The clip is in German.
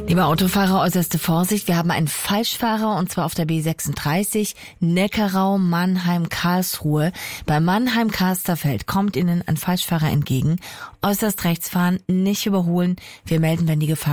Lieber Autofahrer, äußerste Vorsicht. Wir haben einen Falschfahrer und zwar auf der B36 Neckarau Mannheim-Karlsruhe. Bei Mannheim-Karsterfeld kommt Ihnen ein Falschfahrer entgegen. Äußerst rechts fahren, nicht überholen. Wir melden, wenn die Gefahr